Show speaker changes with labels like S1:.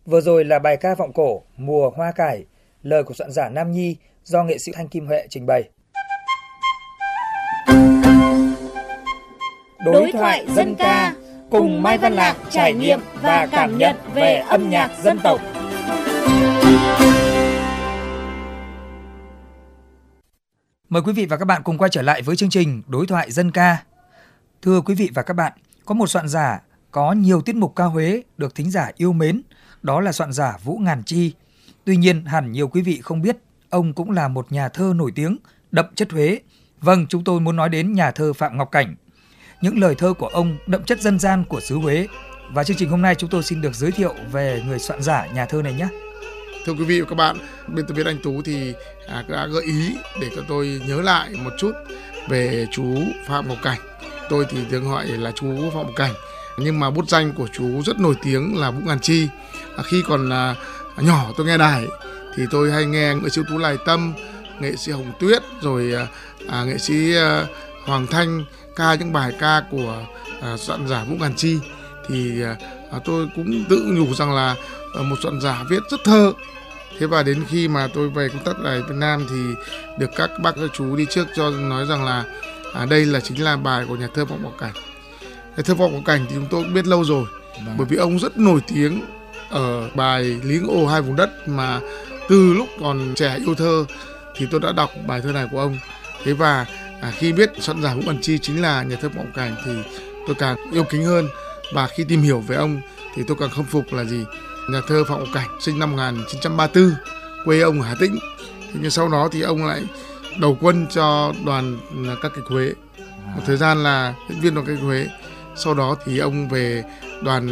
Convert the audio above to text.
S1: Vừa rồi là bài ca vọng cổ Mùa Hoa Cải, lời của soạn giả Nam Nhi do nghệ sĩ Thanh Kim Huệ trình bày.
S2: Đối thoại dân ca cùng Mai Văn Lạc trải nghiệm và cảm nhận về âm nhạc dân tộc.
S1: Mời quý vị và các bạn cùng quay trở lại với chương trình Đối thoại dân ca. Thưa quý vị và các bạn, có một soạn giả có nhiều tiết mục ca Huế được thính giả yêu mến, đó là soạn giả Vũ Ngàn Chi. Tuy nhiên, hẳn nhiều quý vị không biết, ông cũng là một nhà thơ nổi tiếng, đậm chất Huế. Vâng, chúng tôi muốn nói đến nhà thơ Phạm Ngọc Cảnh. Những lời thơ của ông đậm chất dân gian của xứ Huế. Và chương trình hôm nay chúng tôi xin được giới thiệu về người soạn giả nhà thơ này nhé.
S3: Thưa quý vị và các bạn, biên tập viên Anh Tú thì đã gợi ý để cho tôi nhớ lại một chút về chú Phạm Ngọc Cảnh. Tôi thì thường gọi là chú Phạm Ngọc Cảnh, nhưng mà bút danh của chú rất nổi tiếng là Vũ Ngàn Chi. Khi còn nhỏ tôi nghe đài thì tôi hay nghe nghệ sĩ Tú Lai Tâm, nghệ sĩ Hồng Tuyết, rồi nghệ sĩ Hoàng Thanh ca những bài ca của soạn giả Vũ Ngàn Chi. Thì tôi cũng tự nhủ rằng là một soạn giả viết rất thơ. Thế và đến khi mà tôi về công tác tại Việt Nam thì được các bác các chú đi trước cho nói rằng là đây chính là bài của nhà thơ Phạm Ngọc Cảnh. Nhà thơ Phạm Ngọc Cảnh thì chúng tôi cũng biết lâu rồi, bởi vì ông rất nổi tiếng ở bài Lý Ngộ Hai Vùng Đất, mà từ lúc còn trẻ yêu thơ thì tôi đã đọc bài thơ này của ông. Thế và khi biết soạn giả Vũ Ngàn Chi chính là nhà thơ Phạm Ngọc Cảnh thì tôi càng yêu kính hơn, và khi tìm hiểu về ông thì tôi càng khâm phục là gì? Nhà thơ Phạm Ngọc Cảnh sinh năm 1934, quê ông ở Hà Tĩnh. Thế nhưng sau đó thì ông lại đầu quân cho đoàn các kịch Huế, một thời gian là diễn viên đoàn kịch Huế. Sau đó thì ông về đoàn